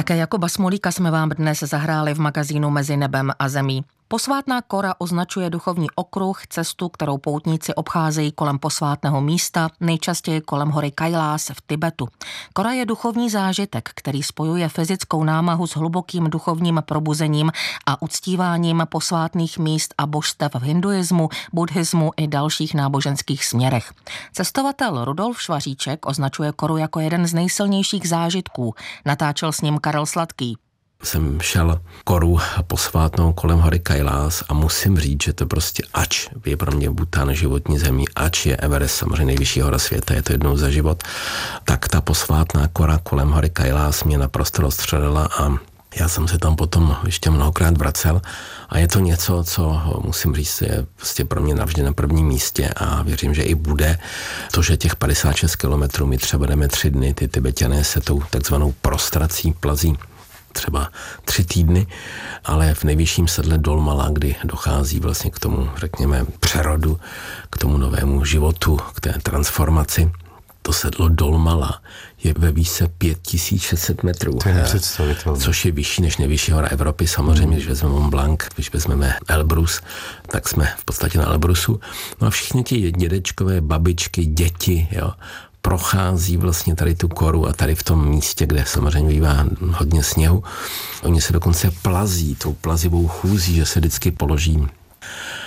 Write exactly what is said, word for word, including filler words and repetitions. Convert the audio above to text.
Také Jakuba Smolíka jsme vám dnes zahráli v magazínu Mezi nebem a zemí. Posvátná kora označuje duchovní okruh, cestu, kterou poutníci obcházejí kolem posvátného místa, nejčastěji kolem hory Kajlás v Tibetu. Kora je duchovní zážitek, který spojuje fyzickou námahu s hlubokým duchovním probuzením a uctíváním posvátných míst a božstev v hinduismu, buddhismu i dalších náboženských směrech. Cestovatel Rudolf Švaříček označuje koru jako jeden z nejsilnějších zážitků. Natáčel s ním Karel Sladký. Jsem šel koru posvátnou kolem hory Kajlás a musím říct, že to prostě ač je pro mě Bhútán životní zemí, ač je Everest samozřejmě nejvyšší hora světa, je to jednou za život, tak ta posvátná kora kolem hory Kajlás mě naprosto rozstřelila a já jsem se tam potom ještě mnohokrát vracel a je to něco, co musím říct, je prostě pro mě navždy na prvním místě a věřím, že i bude. To, že těch padesát šest kilometrů my třeba jdeme tři dny, ty Tibetané se tou takzvanou prostrací plazí třeba tři týdny, ale v nejvyšším sedle Dolmala, kdy dochází vlastně k tomu, řekněme, přerodu, k tomu novému životu, k té transformaci. To sedlo Dolmala je ve výšce pět tisíc šest set metrů, to je nepředstavitelné. Což je vyšší než nejvyšší hora Evropy. Samozřejmě, když vezmeme Mont Blanc, když vezmeme Elbrus, tak jsme v podstatě na Elbrusu. No a všichni ti dědečkové, babičky, děti, jo, prochází vlastně tady tu koru a tady v tom místě, kde samozřejmě bývá hodně sněhu. Oni se dokonce plazí tou plazivou chůzí, že se vždycky položí